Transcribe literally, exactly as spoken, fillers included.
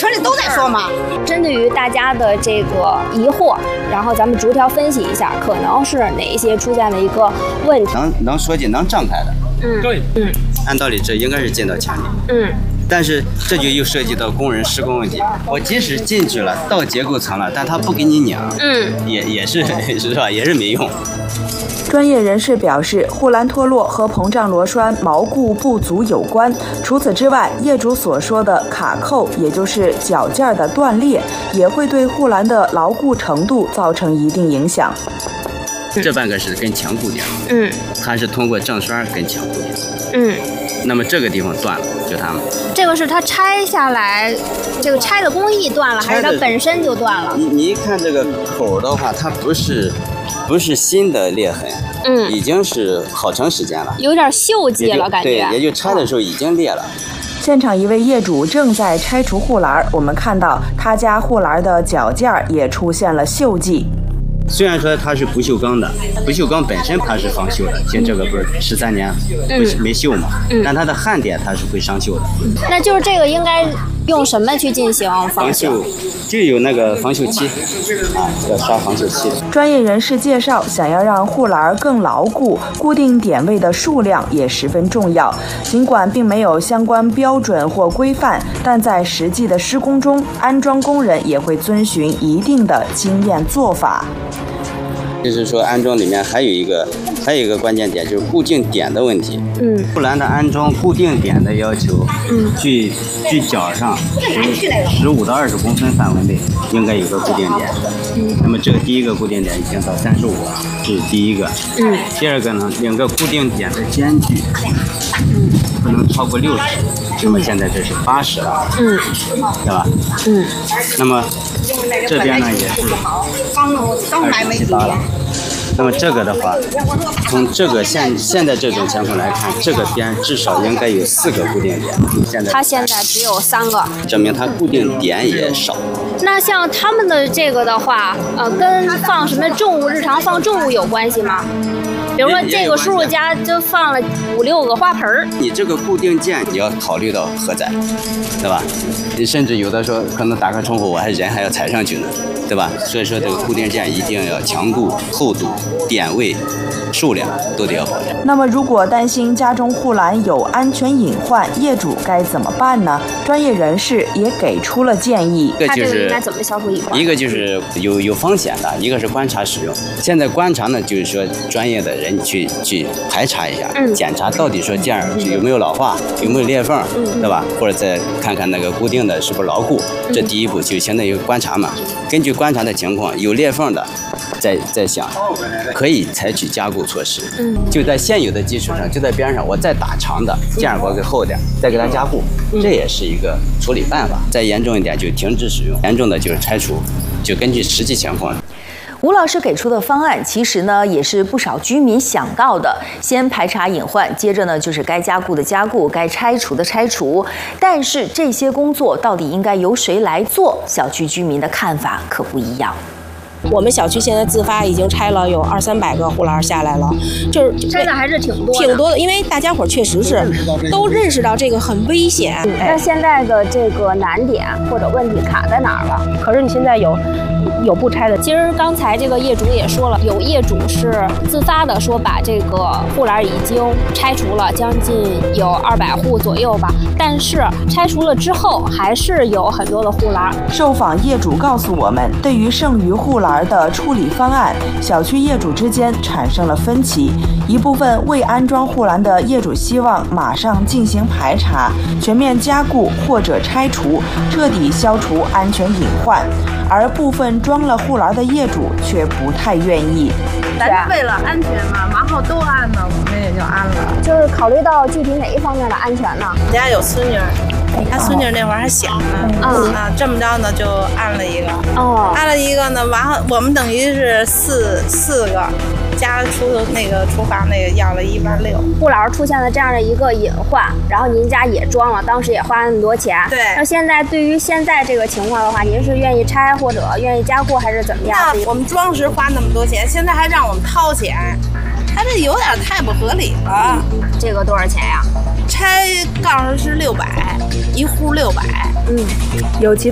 村里都在说嘛。 针对于大家的这个疑惑，然后咱们逐条分析一下，可能是哪一些出现的一个问题。 能能说进能胀开的， 嗯， 对， 嗯， 按道理这应该是进到墙里， 嗯。 但是这就又涉及到工人施工问题。我即使进去了，到结构层了，但他不给你拧， 嗯， 也也是是吧，也是没用。 专业人士表示，护栏脱落和膨胀螺栓锚固不足有关。除此之外，业主所说的卡扣，也就是脚件的断裂，也会对护栏的牢固程度造成一定影响。 这半个是跟墙固定， 嗯， 它是通过正栓跟墙固定， 嗯。 那么这个地方断了，就它们。 这个是它拆下来，这个拆的工艺断了，还是它本身就断了？ 你你一看这个口的话，它不是不是新的裂痕， 嗯， 已经是好长时间了， 有点锈迹了，感觉。 对，也就拆的时候已经裂了。 现场一位业主正在拆除护栏，我们看到他家护栏的脚件也出现了锈迹。 虽然说它是不锈钢的，不锈钢本身它是防锈的，像这个不是十三年不没锈嘛， 嗯、 但它的焊点它是会生锈的。 那就是这个应该用什么去进行防锈？ 就有那个防锈漆啊，要刷防锈漆。 专业人士介绍，想要让护栏更牢固，固定点位的数量也十分重要。尽管并没有相关标准或规范，但在实际的施工中，安装工人也会遵循一定的经验做法。 就是说，安装里面还有一个还有一个关键点，就是固定点的问题。 嗯， 护栏的安装固定点的要求，嗯，距距脚上十五到二十公分范围内应该有个固定点。嗯，那么这个第一个固定点已经到三十五了，这是第一个。 嗯， 第二个呢，两个固定点的间距，嗯，不能超过六十。那么现在这是八十了， 嗯， 对吧？ 嗯， 那么这边呢也是二十七八了。那么这个的话，从这个现现在这种情况来看，这个边至少应该有四个固定点。现在它现在只有三个， 证明它固定点也少。 那像他们的这个的话，呃，跟放什么重物、日常放重物有关系吗？比如说这个叔叔家就放了五六个花盆儿， 你这个固定件你要考虑到荷载，对吧？你甚至有的时候可能打开窗户，我还人还要踩上去呢，对吧？所以说这个固定件一定要强度、厚度、点位、数量都得要保证。 那么如果担心家中护栏有安全隐患，业主该怎么办呢？专业人士也给出了建议。 他这个应该怎么消除隐患？ 一个就是有有风险的，一个是观察使用。现在观察呢，就是说专业的人去去排查一下， 嗯、 检查到底说件儿有没有老化，有没有裂缝， 嗯、 对吧？或者再看看那个固定的是不是牢固。这第一步就相当于观察嘛。根据观察的情况，有裂缝的，再再想可以采取加固措施。 嗯， 就在现有的基础上，就在边上，我再打长的，件儿我给厚点，再给它加固，这也是一个处理办法。再严重一点就停止使用，严重的就是拆除，就根据实际情况。 吴老师给出的方案，其实呢也是不少居民想到的。先排查隐患，接着呢就是该加固的加固，该拆除的拆除。但是这些工作到底应该由谁来做？小区居民的看法可不一样。 我们小区现在自发已经拆了有二三百个护栏下来了，就是拆的还是挺多的， 挺多的，因为大家伙确实是都认识到这个很危险。 嗯、那现在的这个难点或者问题卡在哪儿了？ 可是你现在有有不拆的。 其实刚才这个业主也说了，有业主是自发的说把这个护栏已经拆除了，将近有二百户左右吧。但是拆除了之后，还是有很多的护栏。 受访业主告诉我们，对于剩余护栏的处理方案，小区业主之间产生了分歧。一部分未安装护栏的业主希望马上进行排查，全面加固或者拆除，彻底消除安全隐患。而部分装了护栏的业主却不太愿意。 咱为了安全嘛，然后都安了，我们也就安了。 就是考虑到具体哪一方面的安全呢？ 我家有孙女儿，她孙女儿那会儿还小呢，嗯啊，这么着呢就安了一个， 哦， 安了一个呢，完了我们等于是四四个。家厨那个厨房那个要了一万六， 护栏出现了这样的一个隐患，然后您家也装了，当时也花了那么多钱。 对。 那现在对于现在这个情况的话，您是愿意拆或者愿意加固还是怎么样？ 那我们装时花那么多钱，现在还让我们掏钱，他这有点太不合理了。 这个多少钱呀？ 拆告诉是六百，一户六百。 嗯，有其